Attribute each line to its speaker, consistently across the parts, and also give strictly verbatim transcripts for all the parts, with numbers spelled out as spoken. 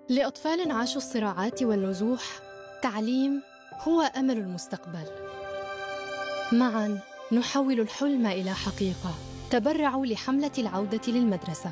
Speaker 1: لأطفال عاشوا الصراعات والنزوح، تعليم هو أمل المستقبل. معاً نحول الحلم إلى حقيقة. تبرعوا لحملة العودة للمدرسة.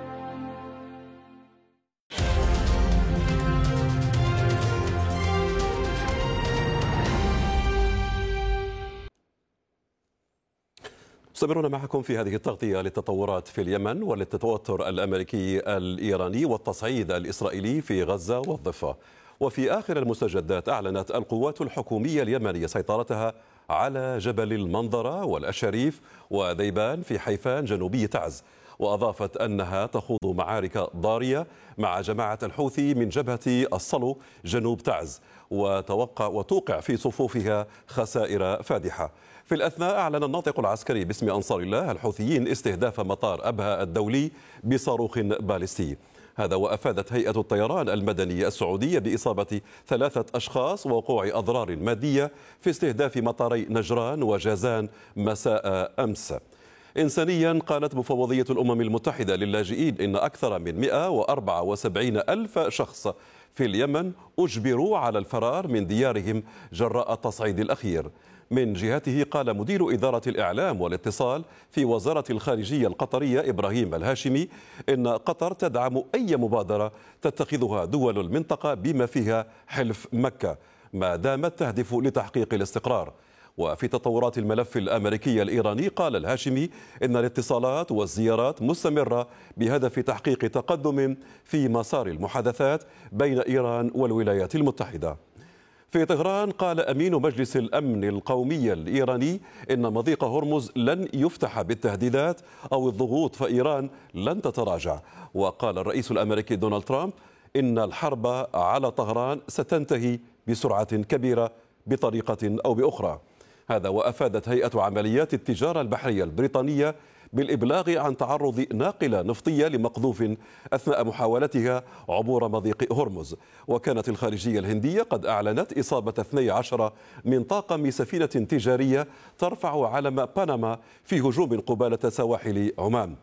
Speaker 2: مستمرون معكم في هذه التغطية للتطورات في اليمن وللتوتر الأمريكي الإيراني والتصعيد الإسرائيلي في غزة والضفة. وفي آخر المستجدات أعلنت القوات الحكومية اليمنية سيطرتها على جبل المنظرة والأشريف وذيبان في حيفان جنوبي تعز، وأضافت أنها تخوض معارك ضارية مع جماعة الحوثي من جبهة الصلو جنوب تعز، وتوقع وتوقع في صفوفها خسائر فادحة. في الأثناء أعلن الناطق العسكري باسم أنصار الله الحوثيين استهداف مطار أبها الدولي بصاروخ باليستي. هذا وأفادت هيئة الطيران المدني السعودية بإصابة ثلاثة أشخاص ووقوع أضرار مادية في استهداف مطاري نجران وجازان مساء أمس. إنسانيا، قالت مفوضية الأمم المتحدة للاجئين إن أكثر من مئة وأربعة وسبعين ألف شخص في اليمن أجبروا على الفرار من ديارهم جراء التصعيد الأخير. من جهته قال مدير إدارة الإعلام والاتصال في وزارة الخارجية القطرية إبراهيم الهاشمي إن قطر تدعم أي مبادرة تتخذها دول المنطقة بما فيها حلف مكة ما دامت تهدف لتحقيق الاستقرار. وفي تطورات الملف الأمريكي الإيراني قال الهاشمي إن الاتصالات والزيارات مستمرة بهدف تحقيق تقدم في مسار المحادثات بين إيران والولايات المتحدة. في طهران قال أمين مجلس الأمن القومي الإيراني إن مضيق هرمز لن يفتح بالتهديدات أو الضغوط، فإيران لن تتراجع. وقال الرئيس الأمريكي دونالد ترامب إن الحرب على طهران ستنتهي بسرعة كبيرة بطريقة أو بأخرى. هذا وأفادت هيئة عمليات التجارة البحرية البريطانية بالإبلاغ عن تعرض ناقلة نفطية لمقذوف أثناء محاولتها عبور مضيق هرمز. وكانت الخارجية الهندية قد أعلنت إصابة اثني عشر من طاقم سفينة تجارية ترفع علم بنما في هجوم قبالة سواحل عمان.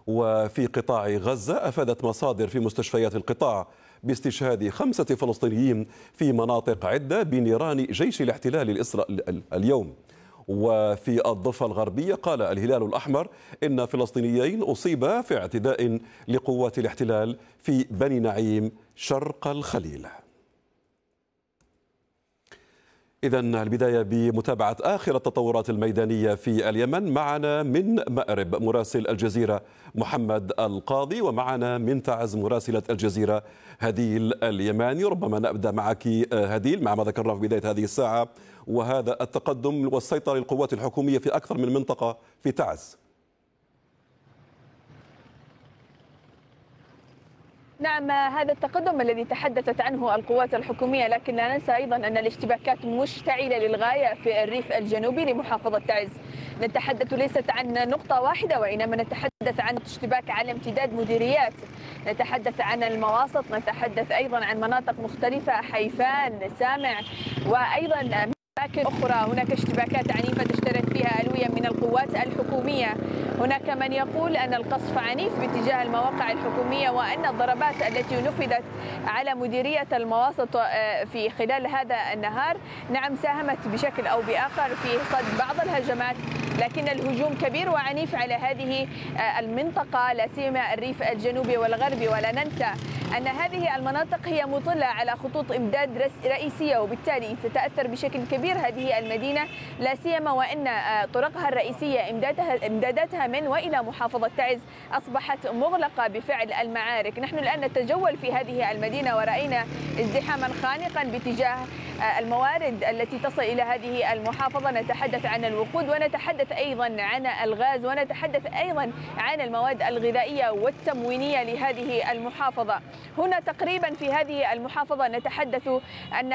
Speaker 2: وفي قطاع غزة أفادت مصادر في مستشفيات القطاع باستشهاد خمسة فلسطينيين في مناطق عدة بنيران جيش الاحتلال الإسرائيلي اليوم. وفي الضفة الغربية قال الهلال الأحمر إن فلسطينيين أصيبا في اعتداء لقوات الاحتلال في بني نعيم شرق الخليل. إذن البداية بمتابعة آخر التطورات الميدانية في اليمن. معنا من مأرب مراسل الجزيرة محمد القاضي، ومعنا من تعز مراسلة الجزيرة هديل اليماني. ربما نبدأ معك هديل مع ما ذكرناه في بداية هذه الساعة، وهذا التقدم والسيطرة للقوات الحكومية في أكثر من منطقة في تعز.
Speaker 3: نعم، هذا التقدم الذي تحدثت عنه القوات الحكومية، لكن لا ننسى أيضا أن الاشتباكات مشتعلة للغاية في الريف الجنوبي لمحافظة تعز. نتحدث ليست عن نقطة واحدة، وإنما نتحدث عن اشتباك على امتداد مديريات، نتحدث عن المواسط، نتحدث أيضا عن مناطق مختلفة، حيفان، سامع، وأيضا أماكن أخرى. هناك اشتباكات عنيفة تشترك فيها ألوية من القوات الحكومية. هناك من يقول أن القصف عنيف باتجاه المواقع الحكومية، وأن الضربات التي نفذت على مديرية المواسط في خلال هذا النهار نعم ساهمت بشكل أو بآخر في صد بعض الهجمات، لكن الهجوم كبير وعنيف على هذه المنطقة، لا سيما الريف الجنوبي والغربي. ولا ننسى أن هذه المناطق هي مطلة على خطوط إمداد رئيسية، وبالتالي تتأثر بشكل كبير هذه المدينة، لا سيما وأن طرقها الرئيسية إمدادها إمداداتها من وإلى محافظة تعز أصبحت مغلقة بفعل المعارك. نحن الآن نتجول في هذه المدينة ورأينا ازدحاما خانقا باتجاه الموارد التي تصل إلى هذه المحافظة. نتحدث عن الوقود، ونتحدث أيضا عن الغاز، ونتحدث أيضا عن المواد الغذائية والتموينية لهذه المحافظة. هنا تقريبا في هذه المحافظة نتحدث أن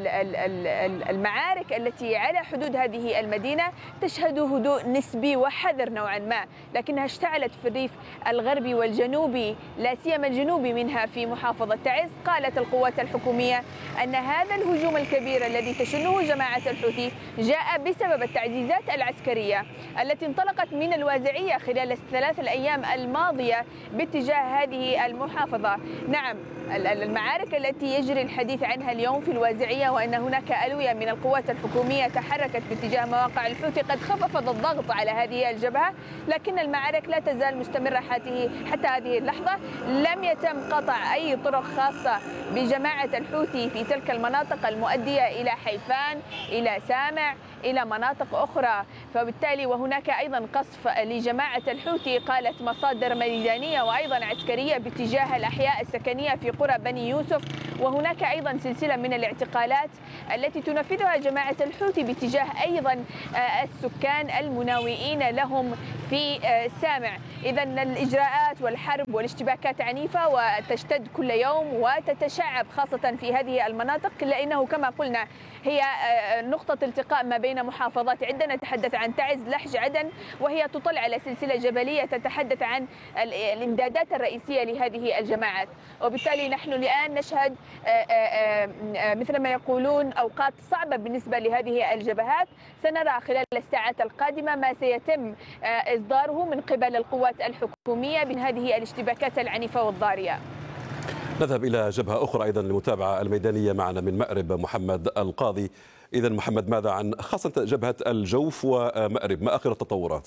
Speaker 3: المعارك التي على حدود هذه المدينة تشهد هدوء نسبي وحد حذر نوعا ما، لكنها اشتعلت في الريف الغربي والجنوبي، لا سيما الجنوبي منها في محافظة تعز. قالت القوات الحكومية أن هذا الهجوم الكبير الذي تشنه جماعة الحوثي جاء بسبب التعزيزات العسكرية التي انطلقت من الوازعية خلال الثلاث الأيام الماضية باتجاه هذه المحافظة. نعم، المعارك التي يجري الحديث عنها اليوم في الوازعية وأن هناك ألوية من القوات الحكومية تحركت باتجاه مواقع الحوثي قد خففت الضغط على هذه الجبهة، لكن المعارك لا تزال مستمرة حتى هذه اللحظة. لم يتم قطع أي طرق خاصة بجماعة الحوثي في تلك المناطق المؤدية إلى حيفان، إلى سامع، إلى مناطق أخرى، فبالتالي وهناك أيضا قصف لجماعة الحوثي قالت مصادر ميدانية وأيضا عسكرية باتجاه الأحياء السكنية في قرى بني يوسف. وهناك أيضا سلسلة من الاعتقالات التي تنفذها جماعة الحوثي باتجاه أيضا السكان المناوئين لهم في سامع. إذا الإجراءات والحرب والاشتباكات عنيفة وتشتد كل يوم وتتشعب خاصة في هذه المناطق، لأنه كما قلنا هي نقطة التقاء ما بين محافظات عدة. نتحدث عن تعز، لحج، عدن، وهي تطل على سلسلة جبلية تتحدث عن الإمدادات الرئيسية لهذه الجماعات. وبالتالي نحن الآن نشهد مثل ما يقولون أوقات صعبة بالنسبة لهذه الجبهات. سنرى خلال الساعات القادمة ما سيتم إصداره من قبل القوات الحكومية من هذه الاشتباكات العنيفة والضارية.
Speaker 2: نذهب إلى جبهة أخرى أيضا للمتابعة الميدانية. معنا من مأرب محمد القاضي. إذا محمد، ماذا عن خاصة جبهة الجوف ومأرب؟ ما آخر التطورات؟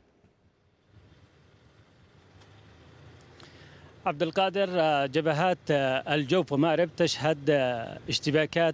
Speaker 4: عبد القادر، جبهات الجوف ومأرب تشهد اشتباكات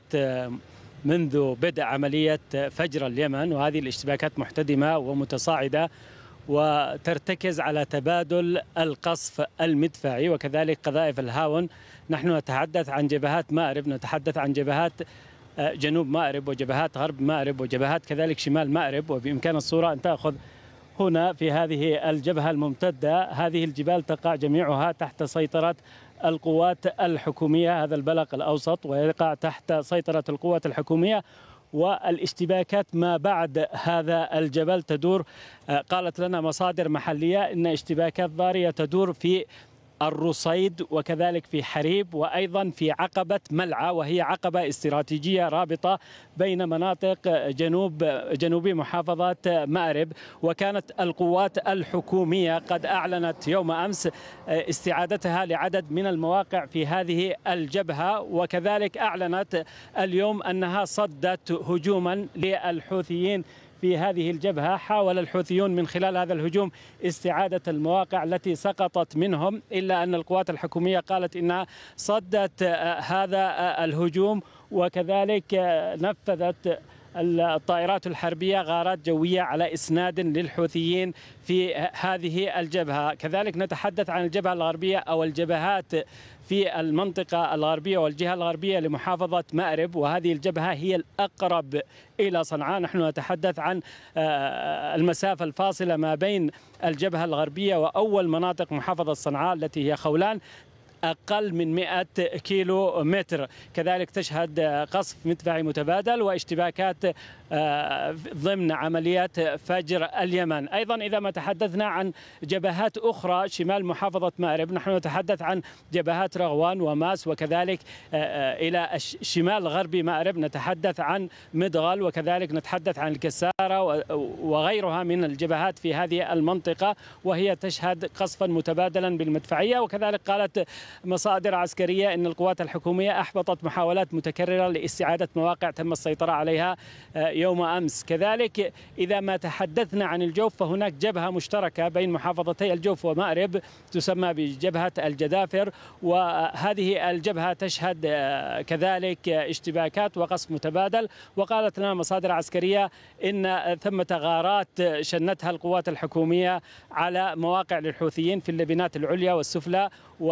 Speaker 4: منذ بدء عملية فجر اليمن، وهذه الاشتباكات محتدمة ومتصاعدة وترتكز على تبادل القصف المدفعي وكذلك قذائف الهاون. نحن نتحدث عن جبهات مأرب، نتحدث عن جبهات جنوب مأرب وجبهات غرب مأرب وجبهات كذلك شمال مأرب. وبإمكان الصورة أن تأخذ هنا في هذه الجبهة الممتدة. هذه الجبال تقع جميعها تحت سيطرة القوات الحكومية، هذا البلق الأوسط ويقع تحت سيطرة القوات الحكومية. والاشتباكات ما بعد هذا الجبل تدور، قالت لنا مصادر محلية إن اشتباكات ضارية تدور في الرصيد وكذلك في حريب وأيضا في عقبة ملعى، وهي عقبة استراتيجية رابطة بين مناطق جنوب جنوبي محافظة مأرب. وكانت القوات الحكومية قد أعلنت يوم أمس استعادتها لعدد من المواقع في هذه الجبهة، وكذلك أعلنت اليوم أنها صدت هجوما للحوثيين في هذه الجبهة. حاول الحوثيون من خلال هذا الهجوم استعادة المواقع التي سقطت منهم، إلا أن القوات الحكومية قالت إنها صدت هذا الهجوم، وكذلك نفذت الطائرات الحربية غارات جوية على إسناد للحوثيين في هذه الجبهة. كذلك نتحدث عن الجبهة الغربية أو الجبهات في المنطقة الغربية والجهة الغربية لمحافظة مأرب، وهذه الجبهة هي الأقرب إلى صنعاء. نحن نتحدث عن المسافة الفاصلة ما بين الجبهة الغربية وأول مناطق محافظة صنعاء التي هي خولان أقل من مئة كيلو متر. كذلك تشهد قصف مدفعي متبادل واشتباكات ضمن عمليات فجر اليمن. أيضا إذا ما تحدثنا عن جبهات أخرى شمال محافظة مأرب، نحن نتحدث عن جبهات رغوان وماس، وكذلك إلى شمال غربي مأرب نتحدث عن مدغل، وكذلك نتحدث عن الكسارة وغيرها من الجبهات في هذه المنطقة، وهي تشهد قصفا متبادلا بالمدفعية. وكذلك قالت مصادر عسكرية أن القوات الحكومية أحبطت محاولات متكررة لاستعادة مواقع تم السيطرة عليها يوم أمس. كذلك إذا ما تحدثنا عن الجوف فهناك جبهة مشتركة بين محافظتي الجوف ومأرب تسمى بجبهة الجدافر، وهذه الجبهة تشهد كذلك اشتباكات وقصف متبادل. وقالت لنا مصادر عسكرية إن ثمة غارات شنتها القوات الحكومية على مواقع للحوثيين في اللبنات العليا والسفلى،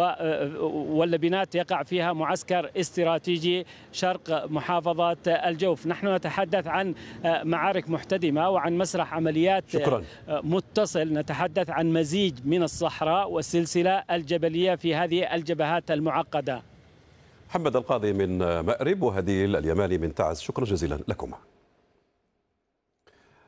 Speaker 4: واللبنات يقع فيها معسكر استراتيجي شرق محافظة الجوف. نحن نتحدث عن معارك محتدمة وعن مسرح عمليات شكرا. متصل. نتحدث عن مزيج من الصحراء والسلسلة الجبلية في هذه الجبهات المعقدة.
Speaker 2: محمد القاضي من مأرب وهديل اليماني من تعز، شكرا جزيلا لكم.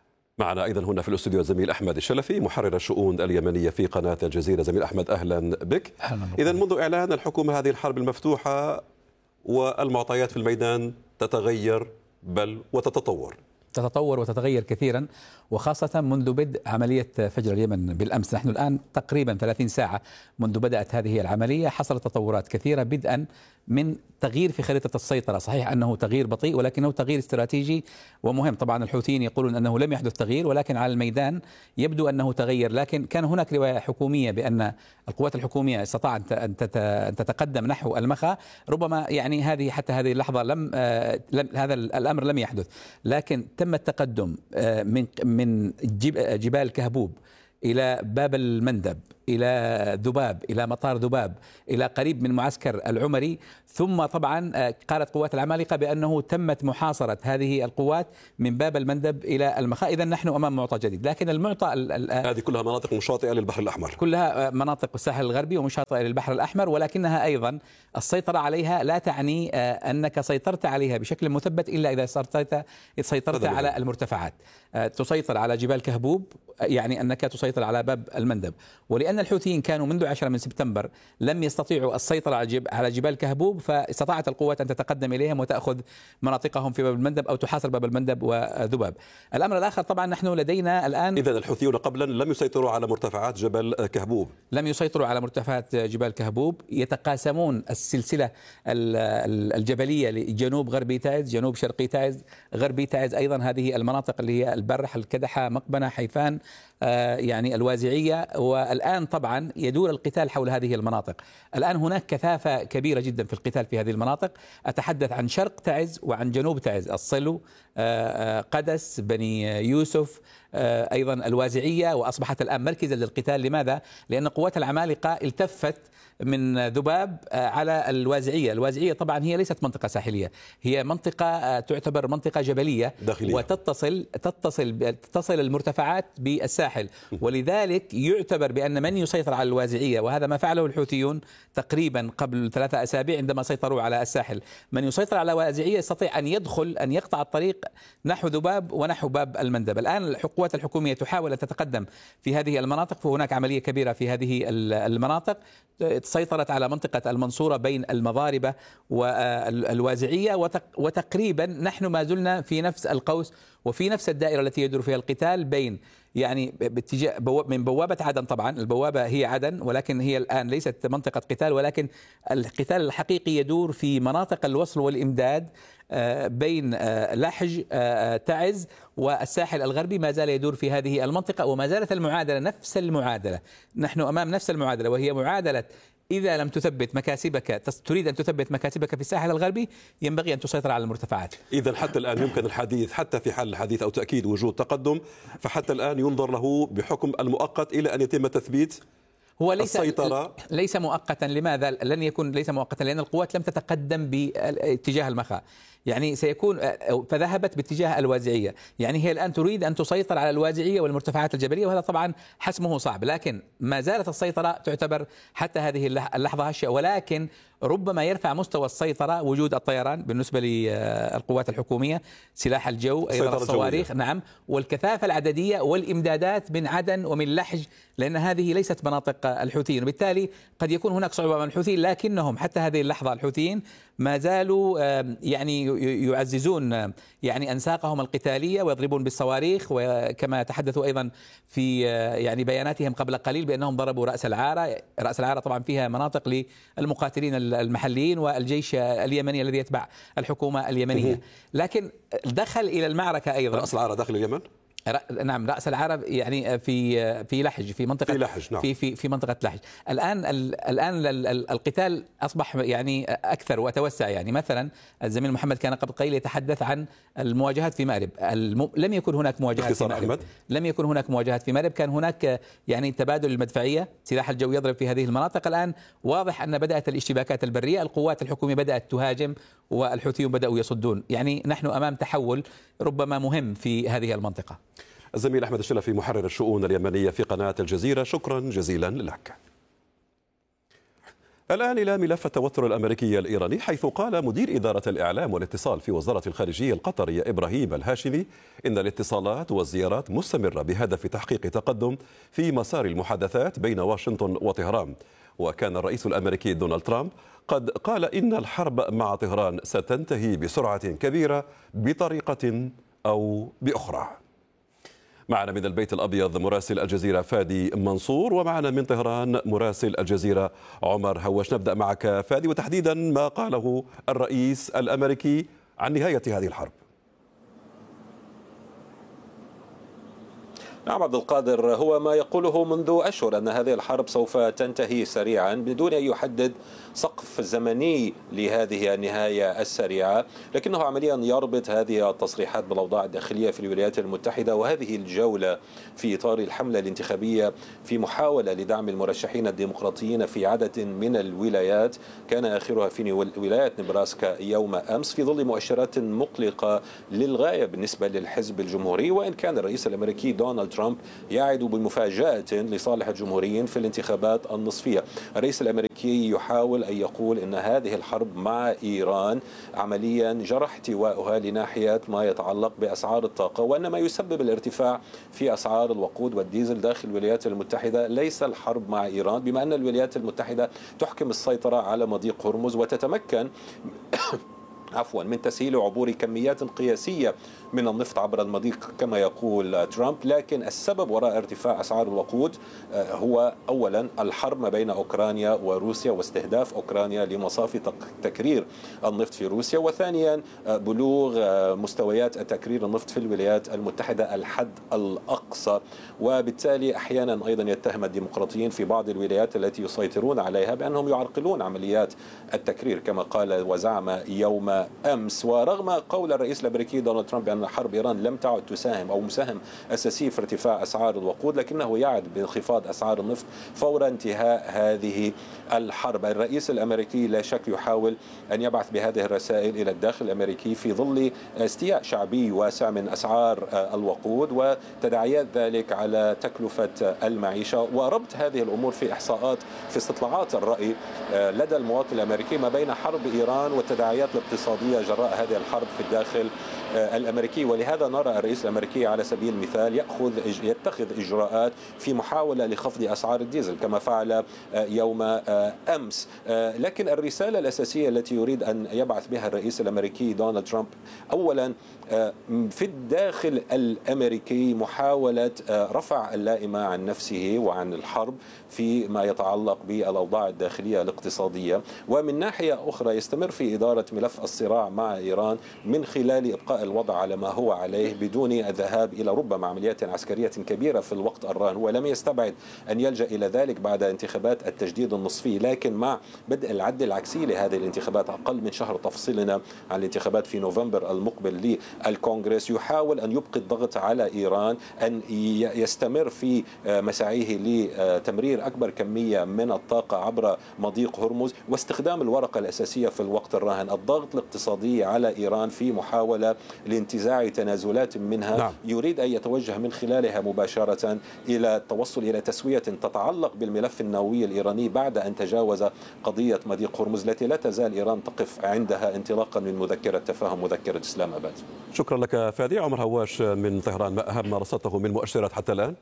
Speaker 2: معنا أيضا هنا في الاستوديو الزميل أحمد الشلفي محرر الشؤون اليمنية في قناة الجزيرة. زميل أحمد أهلا بك. إذا منذ إعلان الحكومة هذه الحرب المفتوحة والمعطيات في الميدان تتغير بل وتتطور
Speaker 5: تتطور وتتغير كثيرا، وخاصة منذ بدء عملية فجر اليمن بالأمس. نحن الآن تقريبا ثلاثين ساعة منذ بدأت هذه العملية، حصلت تطورات كثيرة بدءا من تغيير في خريطة السيطرة. صحيح أنه تغيير بطيء ولكنه تغيير استراتيجي ومهم. طبعا الحوثيين يقولون أنه لم يحدث تغيير، ولكن على الميدان يبدو أنه تغير. لكن كان هناك رواية حكومية بأن القوات الحكومية استطاعت أن تتقدم نحو المخا. ربما يعني هذه حتى هذه اللحظة لم, لم هذا الأمر لم يحدث، لكن تم التقدم من من جبال كهبوب إلى باب المندب، إلى ذباب، إلى مطار ذباب، إلى قريب من معسكر العمري. ثم طبعا قالت قوات العمالقة بأنه تمت محاصرة هذه القوات من باب المندب إلى المخا. إذا نحن أمام معطى جديد. لكن المعطى
Speaker 2: هذه كلها مناطق مشاطئة للبحر الأحمر،
Speaker 5: كلها مناطق الساحل الغربي ومشاطئة للبحر الأحمر، ولكنها أيضا السيطرة عليها لا تعني أنك سيطرت عليها بشكل مثبت إلا إذا سيطرت, سيطرت على المرتفعات. تسيطر على جبال كهبوب يعني أنك تسيطر على باب المندب. ولأن الحوثيين كانوا منذ عشرة من سبتمبر لم يستطيعوا السيطرة على جبال كهبوب، فاستطاعت القوات أن تتقدم إليهم وتأخذ مناطقهم في باب المندب أو تحاصر باب المندب وذباب. الأمر الآخر طبعا نحن لدينا الآن،
Speaker 2: إذا الحوثيون قبلا لم يسيطروا على مرتفعات جبل كهبوب،
Speaker 5: لم يسيطروا على مرتفعات جبال كهبوب. يتقاسمون السلسلة الجبلية لجنوب غربي تعز، جنوب شرقي تعز، غربي تعز، أيضا هذه المناطق اللي هي البرح، الكدحة، مقبنة، حيفان، يعني الوازعية. والآن طبعا يدور القتال حول هذه المناطق. الآن هناك كثافة كبيرة جدا في القتال في هذه المناطق. أتحدث عن شرق تعز وعن جنوب تعز، الصلو، قدس، بني يوسف، أيضا الوازعية، وأصبحت الآن مركزا للقتال. لماذا؟ لأن قوات العمالقة التفت من ذباب على الوازعية. الوازعية طبعا هي ليست منطقة ساحلية، هي منطقة تعتبر منطقة جبلية داخلية، وتتصل تتصل تتصل المرتفعات بالساحل. ولذلك يعتبر بأن من يسيطر على الوازعية، وهذا ما فعله الحوثيون تقريبا قبل ثلاثة أسابيع عندما سيطروا على الساحل، من يسيطر على الوازعية يستطيع أن يدخل أن يقطع الطريق نحو ذباب ونحو باب المندب. الآن القوات الحكومية تحاول أن تتقدم في هذه المناطق، فهناك عملية كبيرة في هذه المناطق. سيطرت على منطقة المنصورة بين المضاربة والوازعية، وتقريبا نحن ما زلنا في نفس القوس وفي نفس الدائرة التي يدور فيها القتال بين يعني باتجاه من بوابة عدن. طبعا البوابة هي عدن، ولكن هي الآن ليست منطقة قتال، ولكن القتال الحقيقي يدور في مناطق الوصل والإمداد بين لحج، تعز، والساحل الغربي. ما زال يدور في هذه المنطقة، وما زالت المعادلة نفس المعادلة. نحن أمام نفس المعادلة، وهي معادلة إذا لم تثبت مكاسبك، تريد أن تثبت مكاسبك في الساحل الغربي، ينبغي أن تسيطر على المرتفعات.
Speaker 2: إذا حتى الآن يمكن الحديث، حتى في حال الحديث أو تأكيد وجود تقدم، فحتى الآن ينظر له بحكم المؤقت إلى أن يتم تثبيت
Speaker 5: هو ليس
Speaker 2: السيطرة.
Speaker 5: ليس مؤقتا. لماذا لن يكون ليس مؤقتا؟ لأن القوات لم تتقدم باتجاه المخا، يعني سيكون فذهبت باتجاه الوازعية. يعني هي الآن تريد أن تسيطر على الوازعية والمرتفعات الجبلية، وهذا طبعا حسمه صعب. لكن ما زالت السيطرة تعتبر حتى هذه اللحظة هشة، ولكن ربما يرفع مستوى السيطرة وجود الطيران بالنسبة للقوات الحكومية، سلاح الجو، أيضا الصواريخ، نعم، والكثافة العددية والإمدادات من عدن ومن لحج، لأن هذه ليست مناطق الحوثيين، وبالتالي قد يكون هناك صعوبة من الحوثيين. لكنهم حتى هذه اللحظة الحوثيين ما زالوا يعني يعززون يعني أنساقهم القتالية ويضربون بالصواريخ، وكما تحدثوا أيضا في يعني بياناتهم قبل قليل بأنهم ضربوا رأس العارة. رأس العارة طبعا فيها مناطق للمقاتلين المحليين والجيش اليمني الذي يتبع الحكومة اليمنية. لكن دخل إلى المعركة أيضا
Speaker 2: رأس العارة داخل اليمن.
Speaker 5: نعم، رأس العرب يعني في في لحج، في منطقة
Speaker 2: في لحج، نعم.
Speaker 5: في في في منطقة لحج. الآن الآن القتال أصبح يعني أكثر وتوسع. يعني مثلا الزميل محمد كان قبل قليل يتحدث عن المواجهات في مأرب. الم... لم يكن هناك مواجهات في مأرب. لم يكن هناك مواجهات في مأرب، كان هناك يعني تبادل المدفعية، سلاح الجو يضرب في هذه المناطق. الآن واضح أن بدأت الاشتباكات البرية، القوات الحكومية بدأت تهاجم والحوثيون بدأوا يصدون. يعني نحن أمام تحول ربما مهم في هذه المنطقة.
Speaker 2: الزميل أحمد الشلفي محرر الشؤون اليمنية في قناة الجزيرة، شكرا جزيلا لك. الآن إلى ملف التوتر الأمريكي الإيراني، حيث قال مدير إدارة الإعلام والاتصال في وزارة الخارجية القطرية إبراهيم الهاشمي إن الاتصالات والزيارات مستمرة بهدف تحقيق تقدم في مسار المحادثات بين واشنطن وطهران. وكان الرئيس الأمريكي دونالد ترامب قد قال إن الحرب مع طهران ستنتهي بسرعة كبيرة بطريقة أو بأخرى. معنا من البيت الأبيض مراسل الجزيرة فادي منصور، ومعنا من طهران مراسل الجزيرة عمر هواش. نبدأ معك فادي، وتحديدا ما قاله الرئيس الأمريكي عن نهاية هذه الحرب.
Speaker 6: نعم عبد القادر، هو ما يقوله منذ أشهر أن هذه الحرب سوف تنتهي سريعا بدون أن يحدد سقف زمني لهذه النهاية السريعة، لكنه عمليا يربط هذه التصريحات بالأوضاع الداخلية في الولايات المتحدة وهذه الجولة في إطار الحملة الانتخابية في محاولة لدعم المرشحين الديمقراطيين في عدد من الولايات، كان آخرها في ولاية نبراسكا يوم أمس، في ظل مؤشرات مقلقة للغاية بالنسبة للحزب الجمهوري، وإن كان الرئيس الأمريكي دونالد ترامب يعد بمفاجأة لصالح الجمهوريين في الانتخابات النصفية. الرئيس الأمريكي يحاول أن يقول أن هذه الحرب مع إيران عمليا جرى احتوائها لناحية ما يتعلق بأسعار الطاقة، وأن ما يسبب الارتفاع في أسعار الوقود والديزل داخل الولايات المتحدة ليس الحرب مع إيران، بما أن الولايات المتحدة تحكم السيطرة على مضيق هرمز وتتمكن عفوا من تسهيل عبور كميات قياسية من النفط عبر المضيق كما يقول ترامب. لكن السبب وراء ارتفاع أسعار الوقود هو أولا الحرب ما بين أوكرانيا وروسيا واستهداف أوكرانيا لمصافي تكرير النفط في روسيا، وثانيا بلوغ مستويات تكرير النفط في الولايات المتحدة الحد الأقصى، وبالتالي أحيانا أيضا يتهم الديمقراطيين في بعض الولايات التي يسيطرون عليها بأنهم يعرقلون عمليات التكرير كما قال وزعم يوم أمس. ورغم قول الرئيس الأمريكي دونالد ترامب بأن حرب إيران لم تعد تساهم أو مساهم أساسي في ارتفاع أسعار الوقود، لكنه يعد بانخفاض أسعار النفط فور انتهاء هذه الحرب. الرئيس الأمريكي لا شك يحاول أن يبعث بهذه الرسائل إلى الداخل الأمريكي في ظل استياء شعبي واسع من أسعار الوقود وتداعيات ذلك على تكلفة المعيشة، وربط هذه الأمور في إحصاءات في استطلاعات الرأي لدى المواطن الأمريكي ما بين حرب إيران والتداعيات الاقتصادية جراء هذه الحرب في الداخل الأمريكي. ولهذا نرى الرئيس الأمريكي على سبيل المثال يأخذ يتخذ إجراءات في محاولة لخفض أسعار الديزل كما فعل يوم أمس. لكن الرسالة الأساسية التي يريد أن يبعث بها الرئيس الأمريكي دونالد ترامب أولا في الداخل الأمريكي محاولة رفع اللائمة عن نفسه وعن الحرب فيما يتعلق بالأوضاع الداخلية الاقتصادية، ومن ناحية أخرى يستمر في إدارة ملف الصراع مع إيران من خلال إبقاء الوضع على ما هو عليه بدون الذهاب إلى ربما عمليات عسكرية كبيرة في الوقت الراهن، ولم يستبعد أن يلجأ إلى ذلك بعد انتخابات التجديد النصفي. لكن مع بدء العد العكسي لهذه الانتخابات أقل من شهر تفصيلنا عن الانتخابات في نوفمبر المقبل للكونغرس، يحاول أن يبقي الضغط على إيران أن يستمر في مساعيه لتمرير أكبر كمية من الطاقة عبر مضيق هرمز واستخدام الورقة الأساسية في الوقت الراهن، الضغط الاقتصادي على إيران في محاولة لانتزاع تنازلات منها. نعم. يريد أن يتوجه من خلالها مباشرة إلى التوصل إلى تسوية تتعلق بالملف النووي الإيراني بعد أن تجاوز قضية مضيق هرمز التي لا تزال إيران تقف عندها انطلاقا من مذكرة تفاهم مذكرة إسلام أباد.
Speaker 2: شكرا لك فادي. عمر هواش من طهران، ما أهم ما رصدته من مؤشرات حتى الآن؟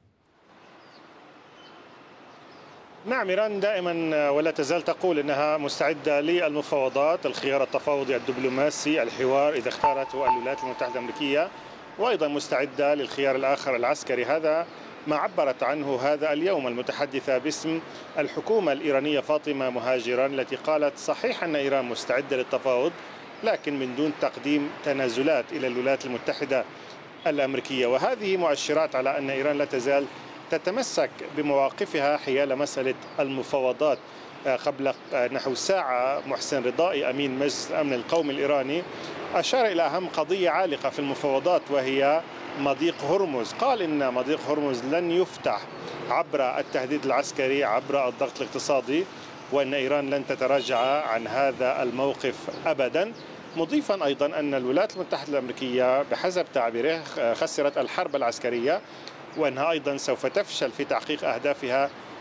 Speaker 7: نعم، إيران دائما ولا تزال تقول أنها مستعدة للمفاوضات، الخيار التفاوضي الدبلوماسي، الحوار إذا اختارته الولايات المتحدة الأمريكية، وأيضا مستعدة للخيار الآخر العسكري. هذا ما عبرت عنه هذا اليوم المتحدثة باسم الحكومة الإيرانية فاطمة مهاجران، التي قالت صحيح أن إيران مستعدة للتفاوض لكن من دون تقديم تنازلات إلى الولايات المتحدة الأمريكية. وهذه مؤشرات على أن إيران لا تزال تتمسك بمواقفها حيال مسألة المفاوضات. قبل نحو ساعة محسن رضائي أمين مجلس الأمن القومي الإيراني أشار إلى أهم قضية عالقة في المفاوضات وهي مضيق هرمز. قال إن مضيق هرمز لن يفتح عبر التهديد العسكري، عبر الضغط الاقتصادي، وأن إيران لن تتراجع عن هذا الموقف أبدا، مضيفا أيضا أن الولايات المتحدة الأمريكية بحسب تعبيره خسرت الحرب العسكرية، وأنها أيضا سوف تفشل في تحقيق أهدافها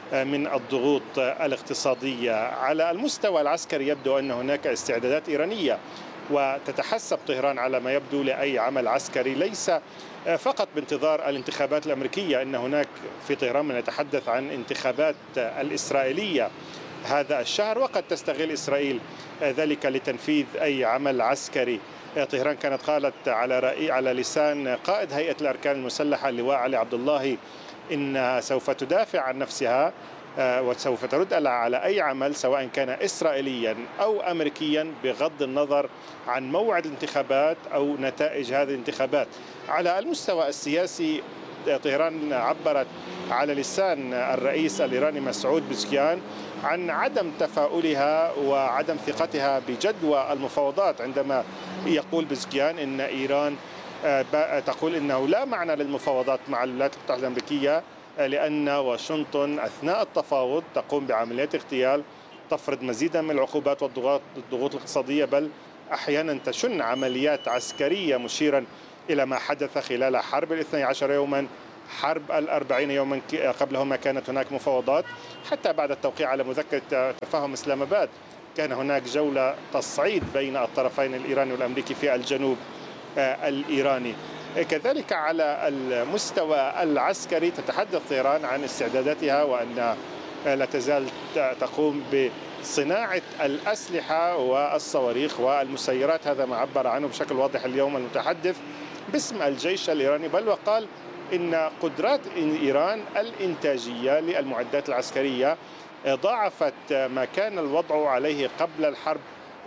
Speaker 7: من الضغوط الاقتصادية. على المستوى العسكري يبدو أن هناك استعدادات إيرانية، وتتحسب طهران على ما يبدو لأي عمل عسكري، ليس فقط بانتظار الانتخابات الأمريكية، إن هناك في طهران من يتحدث عن انتخابات الإسرائيلية هذا الشهر، وقد تستغل إسرائيل ذلك لتنفيذ أي عمل عسكري. طهران كانت قالت على رأي على لسان قائد هيئة الأركان المسلحة اللواء علي عبد الله إنها سوف تدافع عن نفسها وسوف ترد على أي عمل سواء كان إسرائيليا أو أمريكيا بغض النظر عن موعد الانتخابات أو نتائج هذه الانتخابات. على المستوى السياسي طهران عبرت على لسان الرئيس الإيراني مسعود بزكيان عن عدم تفاؤلها وعدم ثقتها بجدوى المفاوضات، عندما يقول بزكيان إن إيران تقول إنه لا معنى للمفاوضات مع الولايات المتحدة الأمريكية لأن واشنطن أثناء التفاوض تقوم بعمليات اغتيال، تفرض مزيدا من العقوبات والضغوط الضغوط الاقتصادية، بل أحيانا تشن عمليات عسكرية، مشيرا إلى ما حدث خلال حرب الاثني عشر يوما، حرب الأربعين يوما قبلهما كانت هناك مفاوضات، حتى بعد التوقيع على مذكرة تفاهم إسلام آباد كان هناك جولة تصعيد بين الطرفين الإيراني والأمريكي في الجنوب الإيراني. كذلك على المستوى العسكري تتحدث طهران عن استعداداتها وأن لا تزال تقوم بصناعة الأسلحة والصواريخ والمسيرات، هذا ما عبر عنه بشكل واضح اليوم المتحدث باسم الجيش الإيراني، بل وقال إن قدرات إيران الإنتاجية للمعدات العسكرية ضاعفت ما كان الوضع عليه قبل الحرب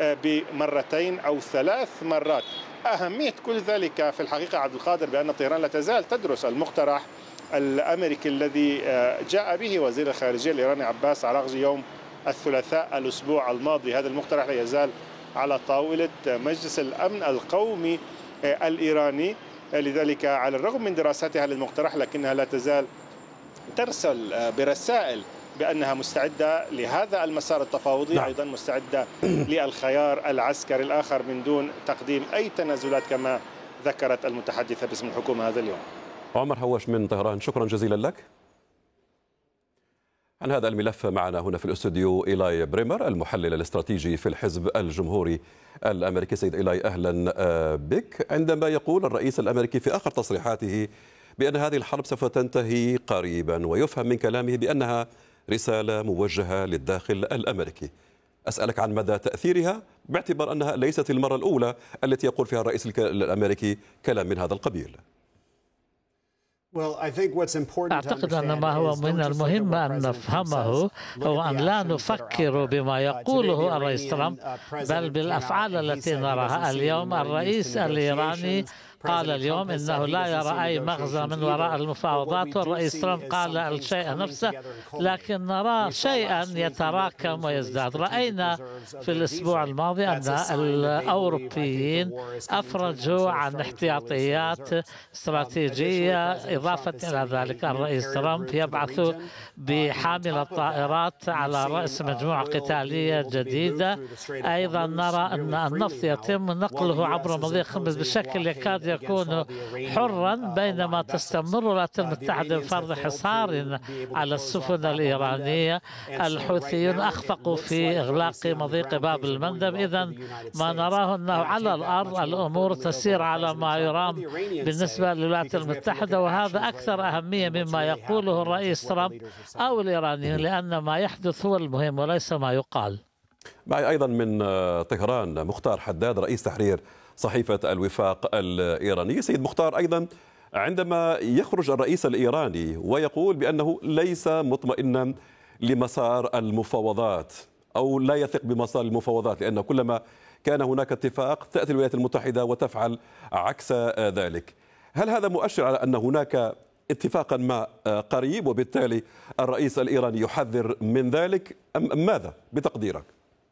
Speaker 7: بمرتين أو ثلاث مرات. أهمية كل ذلك في الحقيقة عبد القادر بأن طهران لا تزال تدرس المقترح الأمريكي الذي جاء به وزير الخارجية الإيراني عباس عراغجي يوم الثلاثاء الأسبوع الماضي. هذا المقترح لا يزال على طاولة مجلس الأمن القومي الإيراني، لذلك على الرغم من دراستها للمقترح لكنها لا تزال ترسل برسائل بأنها مستعدة لهذا المسار التفاوضي، نعم. أيضا مستعدة للخيار العسكري الآخر من دون تقديم أي تنازلات كما ذكرت المتحدثة باسم الحكومة هذا اليوم.
Speaker 2: عمر هواش من طهران، شكرا جزيلا لك. عن هذا الملف معنا هنا في الاستوديو إيلاي بريمر المحلل الاستراتيجي في الحزب الجمهوري الأمريكي. سيد إيلاي أهلا بك. عندما يقول الرئيس الأمريكي في آخر تصريحاته بأن هذه الحرب سوف تنتهي قريبا، ويفهم من كلامه بأنها رسالة موجهة للداخل الأمريكي، أسألك عن مدى تأثيرها باعتبار أنها ليست المرة الأولى التي يقول فيها الرئيس الأمريكي كلام من هذا القبيل.
Speaker 8: أعتقد أن ما هو من المهم أن نفهمه هو أن لا نفكر بما يقوله الرئيس ترامب بل بالأفعال التي نراها اليوم. الرئيس الإيراني قال اليوم إنه لا يرى أي مغزى من وراء المفاوضات، والرئيس ترامب قال الشيء نفسه، لكن نرى شيئا يتراكم ويزداد. رأينا في الأسبوع الماضي أن الأوروبيين أفرجوا عن احتياطيات استراتيجية، إضافة إلى ذلك الرئيس ترامب يبعث بحامل الطائرات على رأس مجموعة قتالية جديدة. أيضا نرى أن النفط يتم نقله عبر مضيق خمس بشكل يكاد يكون حرا، بينما تستمر الولايات المتحدة بفرض حصار على السفن الإيرانية. الحوثيون أخفقوا في إغلاق مضيق باب المندب. إذا ما نراه أنه على الأرض الأمور تسير على ما يرام بالنسبة للولايات المتحدة، وهذا أكثر أهمية مما يقوله الرئيس ترامب أو الإيرانيين، لأن ما يحدث هو المهم وليس ما يقال.
Speaker 2: معي أيضا من طهران مختار حداد رئيس تحرير صحيفة الوفاق الإيراني. سيد مختار، أيضا عندما يخرج الرئيس الإيراني ويقول بأنه ليس مطمئنا لمسار المفاوضات أو لا يثق بمسار المفاوضات، لأن كلما كان هناك اتفاق تأتي الولايات المتحدة وتفعل عكس ذلك، هل هذا مؤشر على أن هناك اتفاقا ما قريب وبالتالي الرئيس الإيراني يحذر من ذلك أم ماذا بتقديرك؟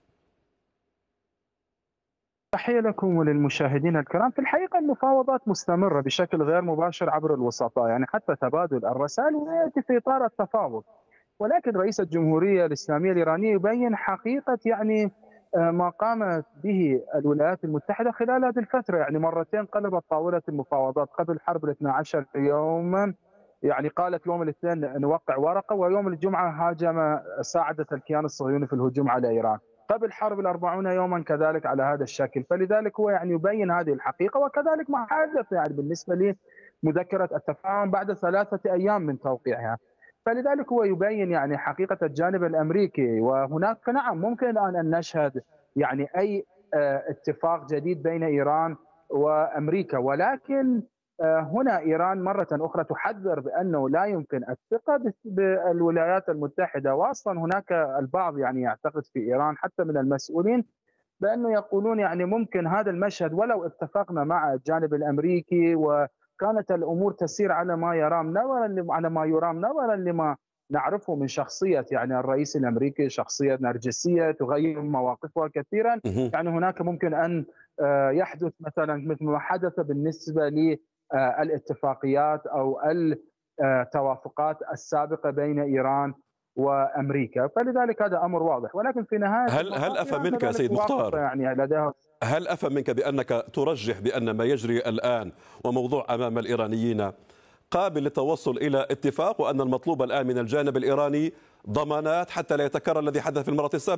Speaker 9: تحية لكم وللمشاهدين الكرام. في الحقيقة المفاوضات مستمرة بشكل غير مباشر عبر الوسطاء، يعني حتى تبادل الرسائل ويأتي في إطار التفاوض، ولكن رئيس الجمهورية الإسلامية الإيرانية يبين حقيقة يعني ما قامت به الولايات المتحدة خلال هذه الفترة. يعني مرتين قلبت طاولة المفاوضات قبل حرب الاثني عشر يوما يعني قالت يوم الاثنين نوقع ورقة، ويوم الجمعة هاجم ساعدت الكيان الصهيوني في الهجوم على إيران. قبل حرب الأربعون يوما كذلك على هذا الشكل. فلذلك هو يعني يبين هذه الحقيقة. وكذلك ما حدث يعني بالنسبة لي مذكرة التفاهم بعد ثلاثة أيام من توقيعها. فلذلك هو يبين يعني حقيقة الجانب الأمريكي. وهناك نعم ممكن الآن أن نشهد يعني أي اتفاق جديد بين إيران وأمريكا، ولكن هنا إيران مرة أخرى تحذر بأنه لا يمكن الثقة بالولايات المتحدة. وأصلا هناك البعض يعني يعتقد في إيران حتى من المسؤولين بأنه يقولون يعني ممكن هذا المشهد ولو اتفقنا مع الجانب الأمريكي وكانت الأمور تسير على ما يرام نظرا على ما يرام نظرا لما نعرفه من شخصية يعني الرئيس الأمريكي، شخصية نرجسية تغير مواقفها كثيرا. يعني هناك ممكن أن يحدث مثلا مثل ما حدث بالنسبة للاتفاقيات أو التوافقات السابقة بين إيران وأمريكا. فلذلك هذا أمر واضح. ولكن في نهاية
Speaker 2: هل هل أفهم منك سيد مختار
Speaker 9: يعني لديها
Speaker 2: هل أفهم منك بأنك ترجح بأن ما يجري الآن وموضوع أمام الإيرانيين قابل للتوصل إلى اتفاق، وأن المطلوب الآن من الجانب الإيراني ضمانات حتى لا يتكرر الذي حدث في المرة السابقة؟